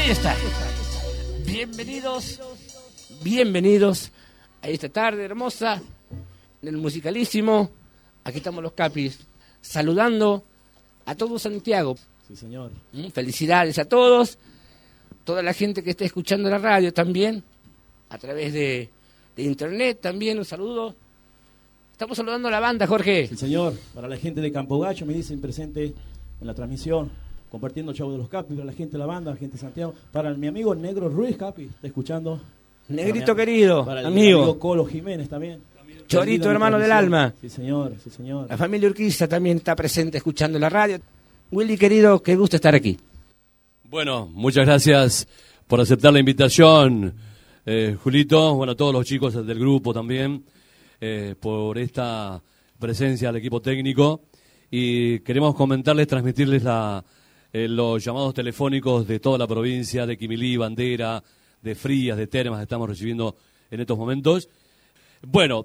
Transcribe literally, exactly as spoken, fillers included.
Ahí está. Bienvenidos, bienvenidos a esta tarde hermosa del Musicalísimo. Aquí estamos los Capis, saludando a todo Santiago. Sí, señor. Felicidades a todos, toda la gente que está escuchando la radio también, a través de, de internet también, un saludo. Estamos saludando a la banda, Jorge. Sí, señor. Para la gente de Campo Gacho, me dicen presente en la transmisión, compartiendo Chavo de los Capis, para la gente de la banda, la gente de Santiago. Para mi amigo Negro Ruiz Capi, está escuchando. Negrito para mi, querido, para el amigo. amigo Colo Jiménez también. Chorito, hermano del alma. Sí, señor, sí, señor. La familia Urquiza también está presente escuchando la radio. Willy, querido, qué gusto estar aquí. Bueno, muchas gracias por aceptar la invitación, eh, Julito. Bueno, a todos los chicos del grupo también, eh, por esta presencia al equipo técnico. Y queremos comentarles, transmitirles la, eh, los llamados telefónicos de toda la provincia, de Quimilí, Bandera, de Frías, de Termas, que estamos recibiendo en estos momentos. Bueno,